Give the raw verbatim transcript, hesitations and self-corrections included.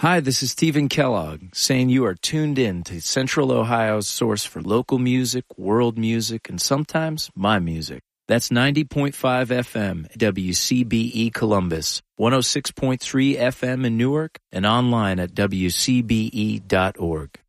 Hi, this is Stephen Kellogg, saying you are tuned in to Central Ohio's source for local music, world music, and sometimes my music. That's ninety point five F M, W C B E Columbus, one oh six point three F M in Newark, and online at W C B E dot org.